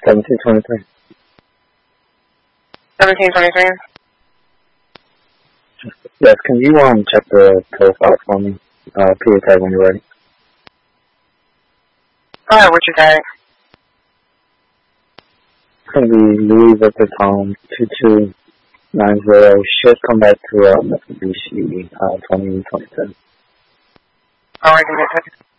1723. 1723? Yes, can you check the profile for me? Peter tag when you're ready. Go ahead, what you got? It's going to be Louis Victor Tom 2290. Should come back to Mitsubishi 2027. Alright, give me a second.